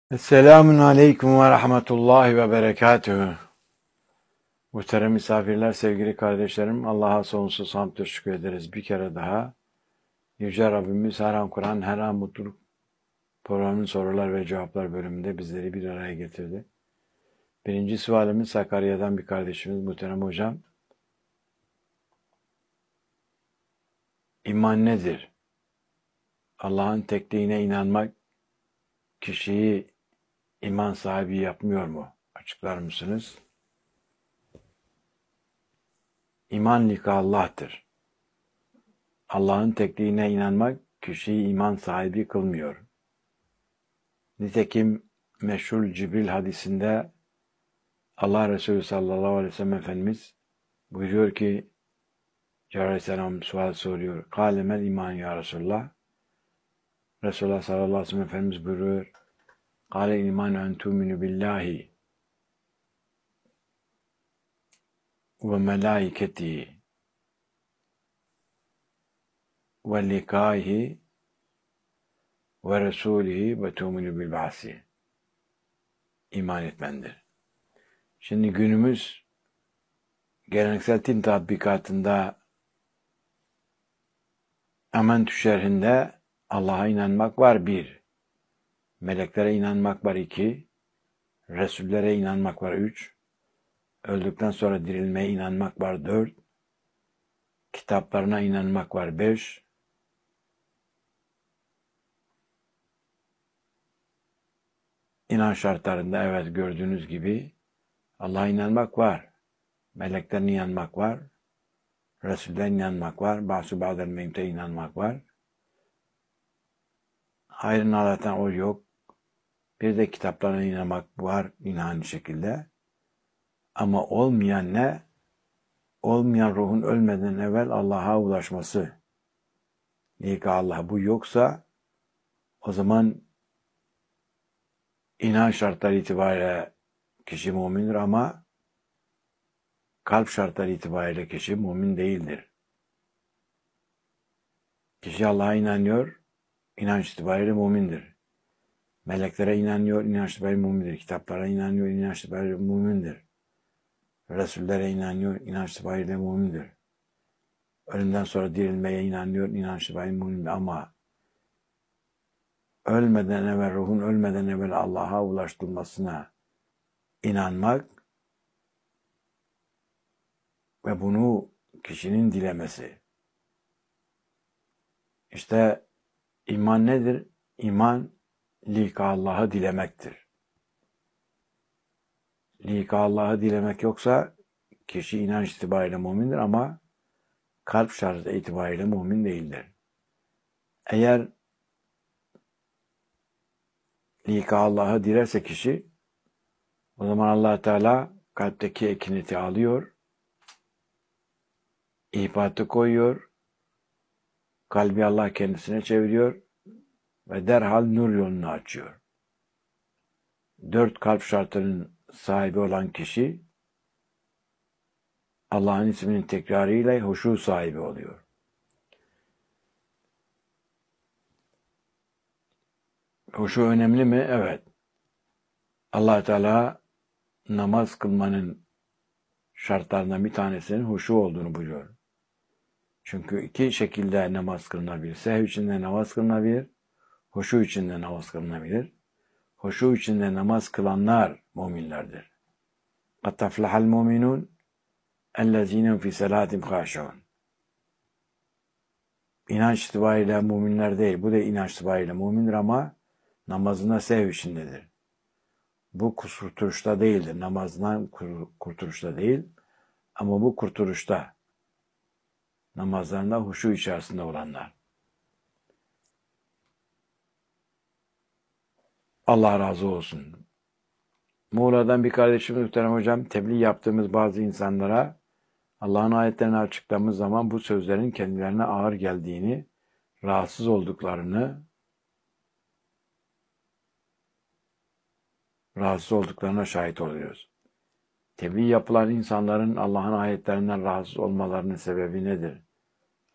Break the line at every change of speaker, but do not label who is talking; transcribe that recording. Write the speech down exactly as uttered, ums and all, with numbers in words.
Esselamun Aleyküm ve Rahmetullahi ve Berekatühü. Muhterem misafirler, sevgili kardeşlerim, Allah'a sonsuz hamd ve şükür ederiz. Bir kere daha Yüce Rabbimiz her an Kur'an, her an mutluluk programının sorular ve cevaplar bölümünde bizleri bir araya getirdi. Birinci sualimiz Sakarya'dan bir kardeşimiz, muhterem hocam. İman nedir? Allah'ın tekliğine inanmak kişiyi iman sahibi yapmıyor mu? Açıklar mısınız? İman lika Allah'tır. Allah'ın tekliğine inanmak kişiyi iman sahibi kılmıyor. Nitekim meşhur Cibril hadisinde Allah Resulü sallallahu aleyhi ve sellem Efendimiz buyuruyor ki Cebrail aleyhisselam sual soruyor. Kâlemel iman ya Resulullah. Resulullah sallallahu aleyhi ve sellem Efendimiz buyuruyor. Kâle iman en tu'minu billahi ve melâiketihi ve likâhi ve Resulihi ve tu'minu bil ba'si. İman etmendir. Şimdi günümüz geleneksel din tatbikatında Amentü şerhinde Allah'a inanmak var bir, meleklere inanmak var iki, Resullere inanmak var üç, öldükten sonra dirilmeye inanmak var dört, kitaplarına inanmak var beş, İnanç şartlarında evet gördüğünüz gibi Allah'a inanmak var, meleklerine inanmak var, Resullerine inanmak var, Ba'su ba'del mevte inanmak var. Hayrın Allah'tan o yok. Bir de kitaplarına inanmak var yine aynı şekilde. Ama olmayan ne? Olmayan ruhun ölmeden evvel Allah'a ulaşması. Lika Allah bu yoksa o zaman inanç şartları itibariyle kişi mümindir ama kalp şartları itibariyle kişi mümin değildir. Kişi Allah'a inanıyor, inanç itibariyle mümindir. Meleklere inanıyor, inanç itibariyle mümindir. Kitaplara inanıyor, inanç itibariyle mümindir. Resullere inanıyor, inanç itibariyle mümindir. Ölümden sonra dirilmeye inanıyor, inanç itibariyle mümindir. Ama ölmeden evvel, ruhun ölmeden evvel Allah'a ulaştırılmasına inanmak ve bunu kişinin dilemesi. İşte iman nedir? İman lika Allah'ı dilemektir. Lika Allah'ı dilemek yoksa kişi inanç itibariyle mümindir ama kalp şartı itibariyle mümin değildir. Eğer lika Allah'ı dilerse kişi o zaman Allah Teala kalpteki ekineti alıyor, ihbatı koyuyor, kalbi Allah kendisine çeviriyor ve derhal nur yolunu açıyor. Dört kalp şartının sahibi olan kişi Allah'ın isminin tekrarıyla huşu sahibi oluyor. Huşu önemli mi? Evet. Allah Teala namaz kılmanın şartlarından bir tanesinin huşu olduğunu buyuruyor. Çünkü iki şekilde namaz kılınabilir. Sehv içinde namaz kılınabilir, huşu içinde namaz kılınabilir. Huşu içinde namaz kılanlar müminlerdir. قَدْ تَفْلَحَ الْمُؤْمِنُونَ اَلَّذ۪ينَ فِي سَلَاتِمْ خَاشِعُونَ. İnanç itibariyle müminler değil. Bu da inanç itibariyle mümindir ama namazına sehv içindedir. Bu kurtuluşta değildir. Namazından kurtuluşta değil. Ama bu kurtuluşta. Namazlarında huşu içerisinde olanlar. Allah razı olsun. Muğla'dan bir kardeşimiz muhterem hocam, tebliğ yaptığımız bazı insanlara Allah'ın ayetlerini açıkladığımız zaman bu sözlerin kendilerine ağır geldiğini, rahatsız olduklarını, rahatsız olduklarına şahit oluyoruz. Tebliğ yapılan insanların Allah'ın ayetlerinden rahatsız olmalarının sebebi nedir?